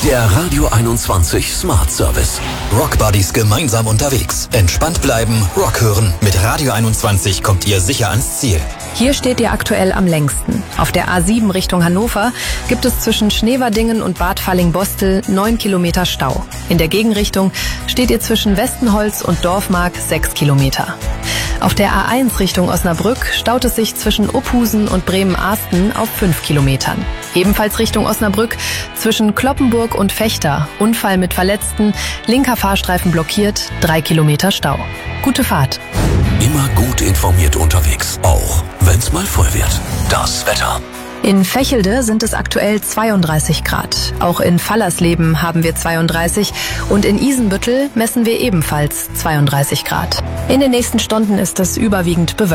Der Radio 21 Smart Service. Rock Buddies gemeinsam unterwegs. Entspannt bleiben, Rock hören. Mit Radio 21 kommt ihr sicher ans Ziel. Hier steht ihr aktuell am längsten. Auf der A7 Richtung Hannover gibt es zwischen Schneverdingen und Bad Falling-Bostel 9 Kilometer Stau. In der Gegenrichtung steht ihr zwischen Westenholz und Dorfmark 6 Kilometer. Auf der A1 Richtung Osnabrück staut es sich zwischen Uphusen und Bremen-Arsten auf 5 Kilometern. Ebenfalls Richtung Osnabrück zwischen Kloppenburg und Fechter. Unfall mit Verletzten, linker Fahrstreifen blockiert, 3 Kilometer Stau. Gute Fahrt. Immer gut informiert unterwegs, auch wenn's mal voll wird. Das Wetter. In Vechelde sind es aktuell 32 Grad. Auch in Fallersleben haben wir 32 und in Isenbüttel messen wir ebenfalls 32 Grad. In den nächsten Stunden ist es überwiegend bewölkt.